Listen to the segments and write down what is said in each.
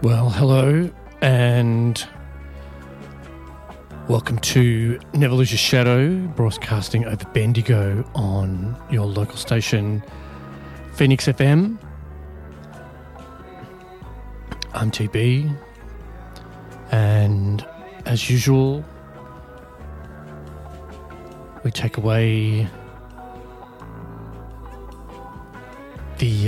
Well, hello and welcome to Never Lose Your Shadow, broadcasting over Bendigo on your local station, Phoenix FM. I'm TB, and as usual, we take away the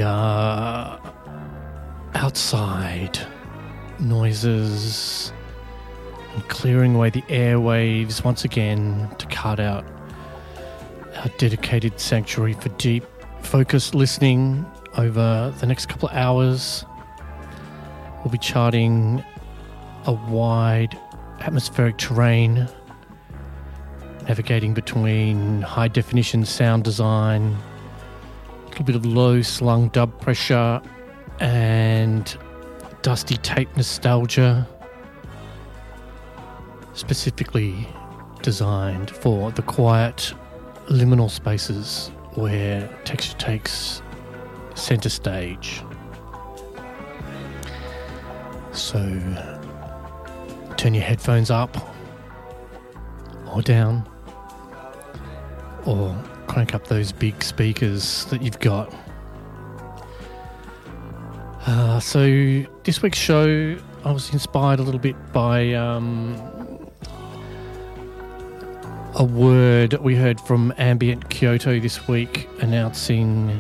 outside noises and clearing away the airwaves once again to cut out our dedicated sanctuary for deep, focused listening over the next couple of hours. We'll be charting a wide atmospheric terrain, navigating between high-definition sound design, a little bit of low-slung dub pressure, and dusty tape nostalgia, specifically designed for the quiet liminal spaces where texture takes center stage. So turn your headphones up or down, or crank up those big speakers that you've got. So this week's show, I was inspired a little bit by a word we heard from Ambient Kyoto this week, announcing,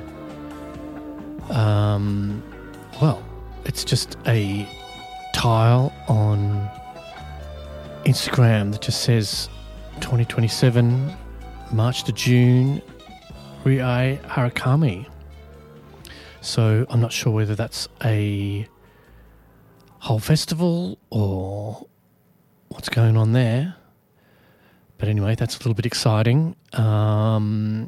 well, it's just a tile on Instagram that just says 2027, March to June, Riei Harakami. So I'm not sure whether that's a whole festival or what's going on there. But anyway, that's a little bit exciting. And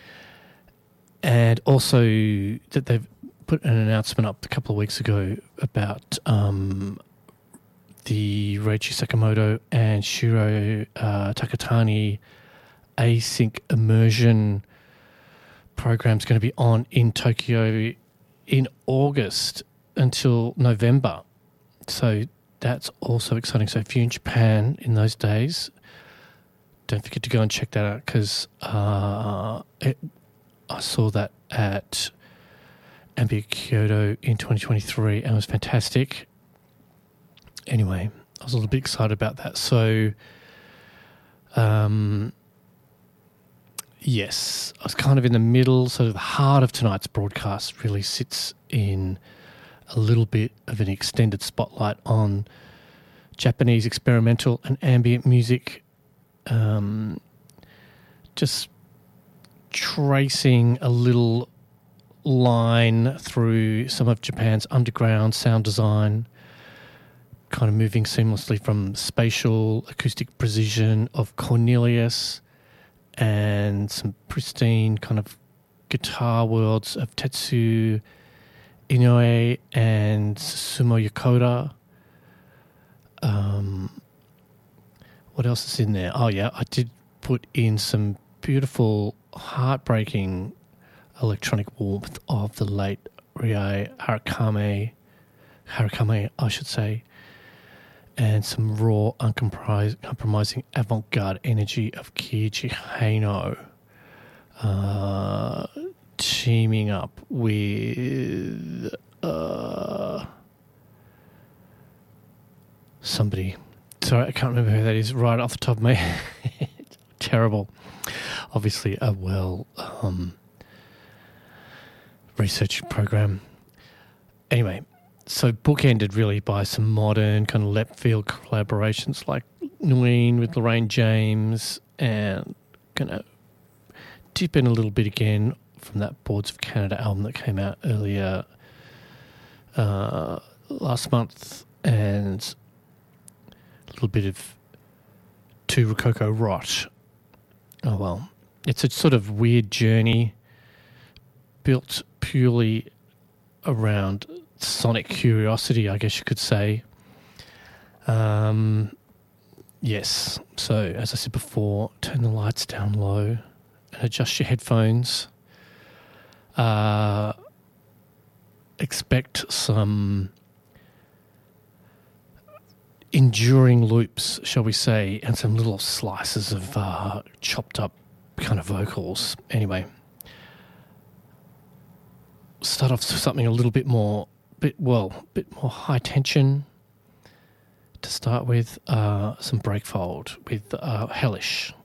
also that they've put an announcement up a couple of weeks ago about the Reiichi Sakamoto and Shiro Takatani async immersion program's going to be on in Tokyo in August until November. So that's also exciting. So if you're in Japan in those days, don't forget to go and check that out, because I saw that at Ambient Kyoto in 2023 and it was fantastic. Anyway, I was a little bit excited about that. So, yes, I was kind of in the middle, so the heart of tonight's broadcast really sits in a little bit of an extended spotlight on Japanese experimental and ambient music, just tracing a little line through some of Japan's underground sound design, kind of moving seamlessly from spatial acoustic precision of Cornelius and some pristine kind of guitar worlds of Tetsu Inoue and Susumu Yokota. What else is in there? Oh yeah, I did put in some beautiful, heartbreaking electronic warmth of the late Riei Harakami, I should say, and some raw, uncompromising avant-garde energy of Keiji Haino, teaming up with somebody. Sorry, I can't remember who that is right off the top of my head. Terrible. Obviously a well research program. Anyway, so bookended really by some modern kind of left field collaborations like Nguyen with Lorraine James, and gonna dip in a little bit again from that Boards of Canada album that came out earlier last month, and a little bit of To Rococo Rot. Oh well, it's a sort of weird journey built purely around sonic curiosity, I guess you could say. Yes, so as I said before, turn the lights down low and adjust your headphones. Expect some enduring loops, shall we say, and some little slices of chopped up kind of vocals. Anyway, start off with something a little bit more, bit more high tension. To start with, some breakfold with Hellish.